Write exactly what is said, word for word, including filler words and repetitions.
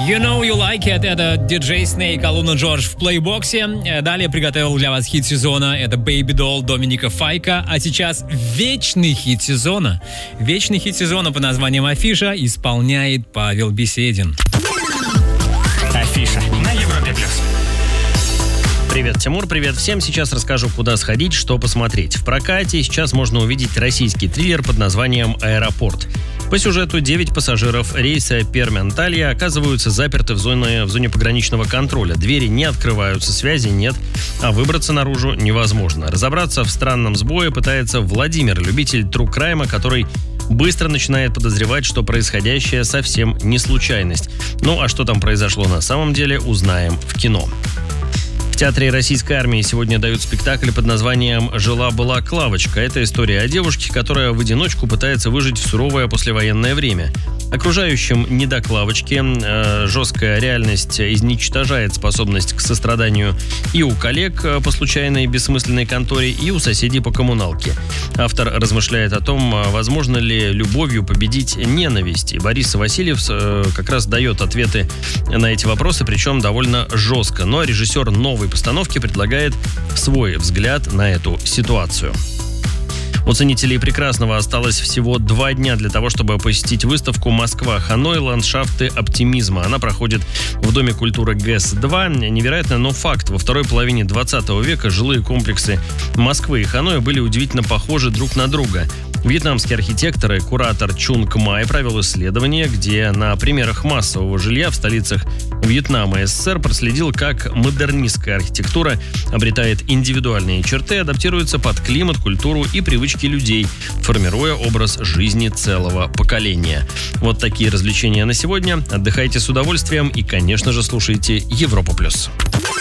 You know you like it. Это диджей Snake, Алуна Джордж в плейбоксе. Далее приготовил для вас хит сезона. Это Baby Doll Доминика Файка. А сейчас вечный хит сезона. Вечный хит сезона по названием «Афиша» исполняет Павел Беседин. Афиша на Европе плюс. Привет, Тимур, привет всем. Сейчас расскажу, куда сходить, что посмотреть. В прокате сейчас можно увидеть российский триллер под названием «Аэропорт». По сюжету девять пассажиров рейса Пермь-Анталья оказываются заперты в зоне, в зоне пограничного контроля. Двери не открываются, связи нет, а выбраться наружу невозможно. Разобраться в странном сбое пытается Владимир, любитель true crime, который быстро начинает подозревать, что происходящее совсем не случайность. Ну а что там произошло на самом деле, узнаем в кино. В Театре Российской армии сегодня дают спектакль под названием «Жила-была Клавочка». Это история о девушке, которая в одиночку пытается выжить в суровое послевоенное время. Окружающим не до Клавочки. Э, жесткая реальность изничтожает способность к состраданию и у коллег по случайной бессмысленной конторе, и у соседей по коммуналке. Автор размышляет о том, возможно ли любовью победить ненависть. И Борис Васильев э, как раз дает ответы на эти вопросы, причем довольно жестко. Но режиссер новой постановки предлагает свой взгляд на эту ситуацию. У ценителей прекрасного осталось всего два дня для того, чтобы посетить выставку «Москва-Ханой. Ландшафты оптимизма». Она проходит в Доме культуры ГЭС два. Невероятно, но факт. Во второй половине двадцатого века жилые комплексы Москвы и Ханоя были удивительно похожи друг на друга. Вьетнамский архитектор и куратор Чунг Май провел исследование, где на примерах массового жилья в столицах Вьетнама и СССР проследил, как модернистская архитектура обретает индивидуальные черты, адаптируется под климат, культуру и привычки людей, формируя образ жизни целого поколения. Вот такие развлечения на сегодня. Отдыхайте с удовольствием и, конечно же, слушайте Европу плюс.